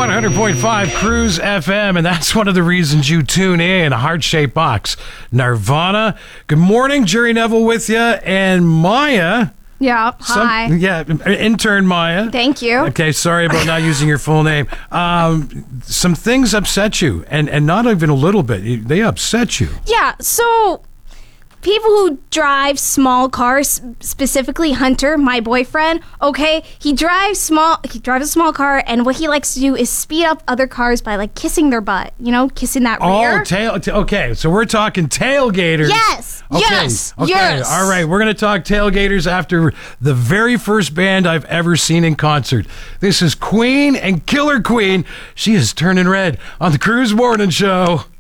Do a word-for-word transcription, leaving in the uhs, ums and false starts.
one hundred point five Cruise F M, and that's one of the reasons you tune in. A heart-shaped box. Nirvana. Good morning, Jerry Neville with you, and Maya. Yeah, Some, hi. yeah, intern Maya. Thank you. Okay, sorry about not using your full name. Um, some things upset you, and, and not even a little bit. They upset you. Yeah, so people who drive small cars, specifically Hunter, my boyfriend, okay, he drives small. He drives a small car, and what he likes to do is speed up other cars by like kissing their butt. You know, kissing that rear. Oh, tail. T- okay, so we're talking tailgaters. Yes. Okay, Yes. Okay. Yes. All right. We're going to talk tailgaters after the very first band I've ever seen in concert. This is Queen and Killer Queen. She is turning red on the Cruise Morning Show.